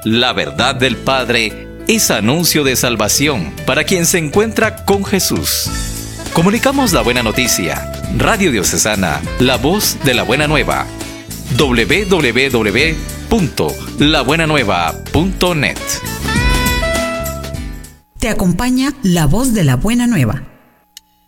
La verdad del Padre es anuncio de salvación para quien se encuentra con Jesús. Comunicamos la buena noticia. Radio Diocesana, la voz de la buena nueva. www.labuenanueva.net. Te acompaña la voz de la buena nueva.